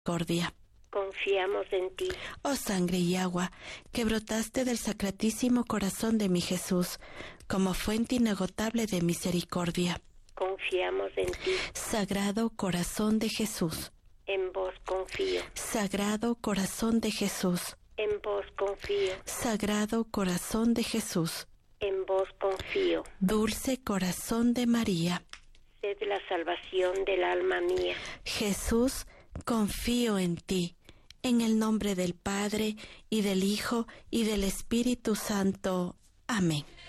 misericordia. Confiamos en ti. Oh sangre y agua, que brotaste del sacratísimo corazón de mi Jesús, como fuente inagotable de misericordia. Confiamos en ti. Sagrado corazón de Jesús. En vos confío. Sagrado corazón de Jesús. En vos confío. Sagrado corazón de Jesús. En vos confío. Dulce corazón de María. Sed la salvación del alma mía. Jesús, confío en ti. En el nombre del Padre, y del Hijo, y del Espíritu Santo. Amén.